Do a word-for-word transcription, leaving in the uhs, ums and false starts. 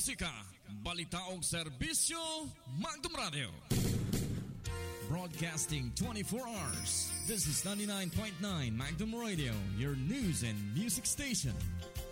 musika, balita o serbisyo, Magdum Radio. Broadcasting twenty-four hours. This is ninety-nine point nine Magdum Radio, your news and music station.